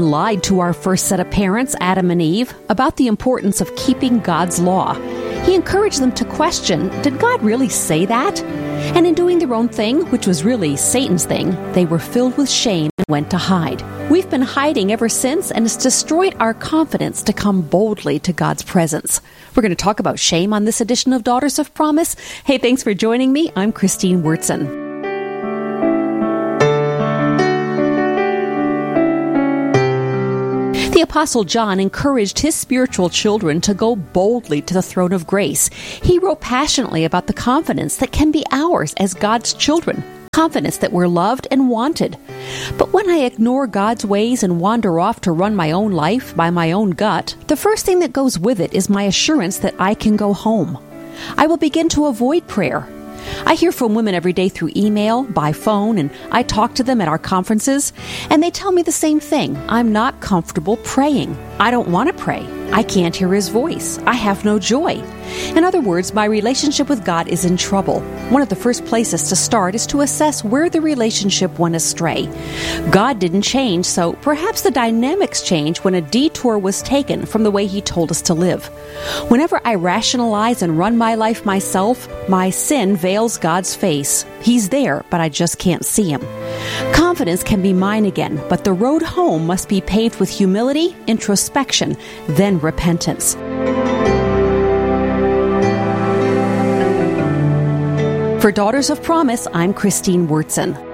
lied to our first set of parents, Adam and Eve, about the importance of keeping God's law. He encouraged them to question, did God really say that? And in doing their own thing, which was really Satan's thing, they were filled with shame and went to hide. We've been hiding ever since, and it's destroyed our confidence to come boldly to God's presence. We're going to talk about shame on this edition of Daughters of Promise. Hey, thanks for joining me. I'm Christine Wurtzen. The Apostle John encouraged his spiritual children to go boldly to the throne of grace. He wrote passionately about the confidence that can be ours as God's children, confidence that we're loved and wanted. But when I ignore God's ways and wander off to run my own life by my own gut, the first thing that goes with it is my assurance that I can go home. I will begin to avoid prayer. I hear from women every day through email, by phone, and I talk to them at our conferences, and they tell me the same thing. I'm not comfortable praying. I don't want to pray. I can't hear His voice. I have no joy. In other words, my relationship with God is in trouble. One of the first places to start is to assess where the relationship went astray. God didn't change, so perhaps the dynamics changed when a detour was taken from the way He told us to live. Whenever I rationalize and run my life myself, my sin veils God's face. He's there, but I just can't see Him. Confidence can be mine again, but the road home must be paved with humility, introspection, then repentance. For Daughters of Promise, I'm Christine Wurtzen.